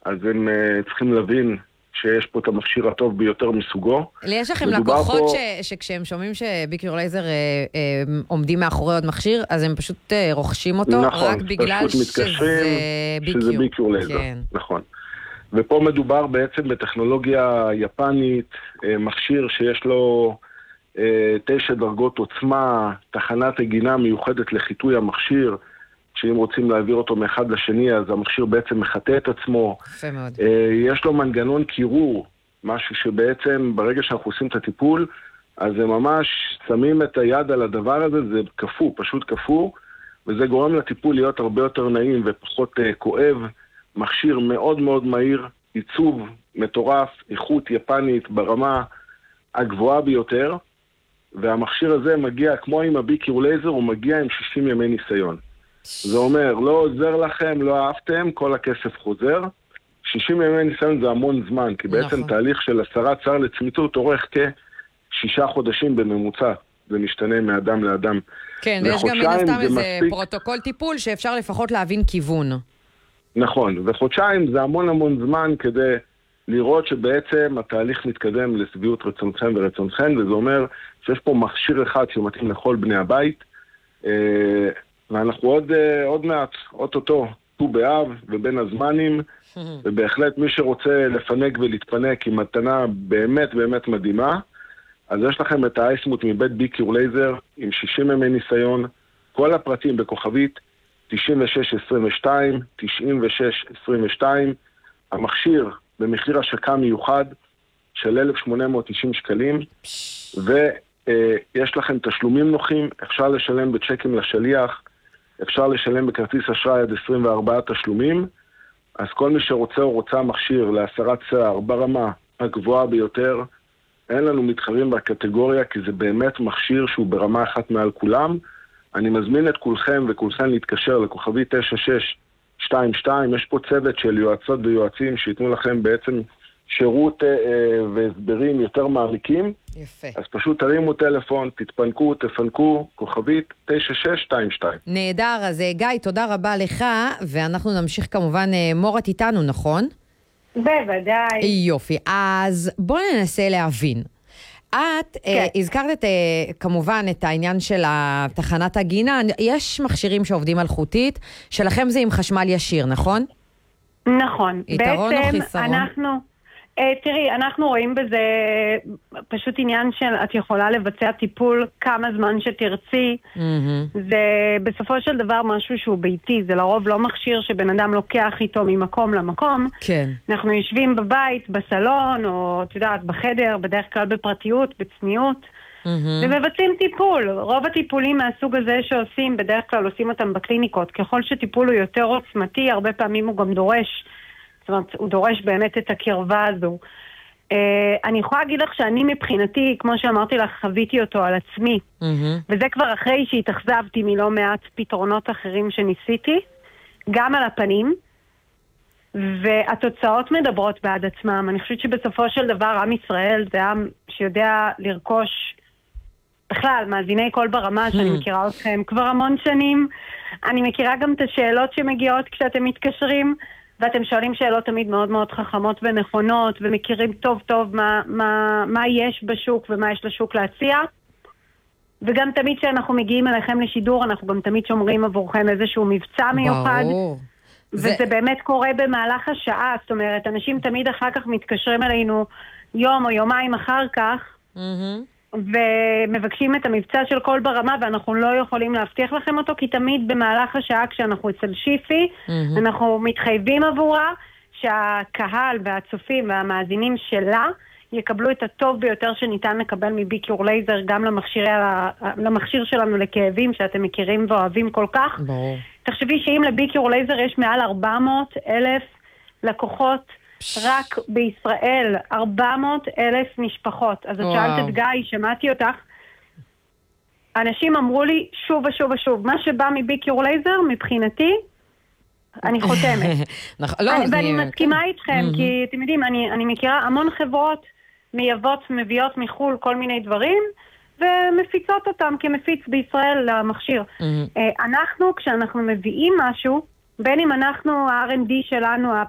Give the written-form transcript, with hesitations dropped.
אז הם צריכים להבין שיש פה את המכשיר הטוב ביותר מסוגו. יש לכם לקוחות שכשהם שומעים שביקיור לייזר עומדים מאחורי עוד מכשיר, אז הם פשוט רוכשים אותו, נכון, רק בגלל שזה ביקיור לייזר. כן. נכון. ופה מדובר בעצם בטכנולוגיה יפנית, מכשיר שיש לו 9 דרגות עוצמה, תחנת הגינה מיוחדת לחיטוי המכשיר, שאם רוצים להעביר אותו מאחד לשני, אז המכשיר בעצם מחטא את עצמו. יפה מאוד. יש לו מנגנון קירור, משהו שבעצם ברגע שאנחנו עושים את הטיפול, אז הם ממש שמים את היד על הדבר הזה, זה קפוא, פשוט קפוא, וזה גורם לטיפול להיות הרבה יותר נעים ופחות כואב. מכשיר מאוד מאוד מהיר, עיצוב מטורף, איכות יפנית ברמה הגבוהה ביותר, והמכשיר הזה מגיע, כמו עם הביקיור לייזר, הוא מגיע עם 60 ימי ניסיון. זה אומר, לא עוזר לכם, לא אהבתם, כל הכסף חוזר. 60 ימי ניסיון זה המון זמן, כי בעצם תהליך של הסרת שיער לצמיתות אורך כ6 חודשים בממוצע. זה משתנה מאדם לאדם. כן, ויש גם מן הסתם איזה פרוטוקול טיפול שאפשר לפחות להבין כיוון. נכון, וחודשיים זה המון המון זמן כדי לראות שבעצם התהליך מתקדם לשביעות רצונכם ורצונכם, וזה אומר שיש פה מכשיר אחד שמתאים לכל בני הבית, ואנחנו עוד מעט, אוטוטו, ט"ו באב ובין הזמנים, ובהחלט מי שרוצה לפנק ולהתפנק עם מתנה באמת באמת מדהימה, אז יש לכם את האייסמוט מבית ביקיור לייזר עם 60 ימי ניסיון, כל הפרטים בכוכבית 9622, 9622, המכשיר במחיר השקה מיוחד של 1,890 שקלים, ויש לכם תשלומים נוחים, אפשר לשלם בצ'קים לשליח, אפשר לשלם בכרטיס אשראי עד 24 תשלומים, אז כל מי שרוצה או רוצה מכשיר להסרת שיער ברמה הגבוהה ביותר, אין לנו מתחרים בקטגוריה, כי זה באמת מכשיר שהוא ברמה אחת מעל כולם. אני מזמין את כולכם וכולכם להתקשר לכוכבי 9622, יש פה צוות של יועצות ויועצים שיתנו לכם בעצם שירות והסברים יותר מעמיקים. יפה. אז פשוט תרימו טלפון, תתפנקו, תפנקו, כוכבית 9622. נהדר, אז גיא, תודה רבה לך, ואנחנו נמשיך כמובן, מורת איתנו, נכון? בוודאי. יופי, אז בואו ננסה להבין. את הזכרת כמובן את העניין של תחנת הגינה, יש מכשירים שעובדים על חוטית, שלכם זה עם חשמל ישיר, נכון? נכון. יתרון או חיסרון? תראי, אנחנו רואים בזה פשוט עניין של את יכולה לבצע טיפול כמה זמן שתרצי. זה בסופו של דבר משהו שהוא ביתי, זה לרוב לא מכשיר שבן אדם לוקח איתו ממקום למקום. כן. אנחנו יושבים בבית, בסלון, או את יודעת, בחדר, בדרך כלל בפרטיות, בצניעות, ומבצעים טיפול. רוב הטיפולים מהסוג הזה שעושים, בדרך כלל עושים אותם בקליניקות. ככל שטיפול הוא יותר עוצמתי, הרבה פעמים הוא גם דורש, זאת אומרת, הוא דורש באמת את הקרבה הזו. אני יכולה להגיד לך שאני מבחינתי, כמו שאמרתי לך, חוויתי אותו על עצמי. וזה כבר אחרי שהתאכזבתי מלא מעט פתרונות אחרים שניסיתי, גם על הפנים, והתוצאות מדברות בעד עצמם. אני חושבת שבסופו של דבר עם ישראל זה עם שיודע לרכוש בכלל, מאזיני קול ברמה שאני מכירה אתכם כבר המון שנים. אני מכירה גם את השאלות שמגיעות כשאתם מתקשרים, ואתם שואלים שאלות תמיד מאוד מאוד חכמות ונכונות, ומכירים טוב טוב מה יש בשוק ומה יש לשוק להציע. וגם תמיד שאנחנו מגיעים אליכם לשידור, אנחנו גם תמיד שומרים עבורכם איזשהו מבצע מיוחד. וזה באמת קורה במהלך השעה, זאת אומרת, אנשים תמיד אחר כך מתקשרים אלינו יום או יומיים אחר כך, ומבקשים את המבצע של קול ברמה, ואנחנו לא יכולים להבטיח לכם אותו, כי תמיד במהלך השעה כשאנחנו אצל שיפי, אנחנו מתחייבים עבורה שהקהל והצופים והמאזינים שלה יקבלו את הטוב ביותר שניתן לקבל מביקיור לייזר, גם למכשיר שלנו לכאבים שאתם מכירים ואוהבים כל כך. תחשבי שאם לביקיור לייזר יש מעל 400,000 לקוחות רק בישראל, 400,000 משפחות. אז את שאלת את גיא, שמעתי אותך. אנשים אמרו לי שוב ושוב ושוב, מה שבא מביקיור לייזר מבחינתי, אני חותמת. ואני מסכימה איתכם, כי אתם יודעים, אני מכירה המון חברות מייבאות, מביאות מחול כל מיני דברים, ומפיצות אותם כמפיץ בישראל למכשיר. אנחנו, כשאנחנו מביאים משהו, בין אם אנחנו, ה-R&D שלנו,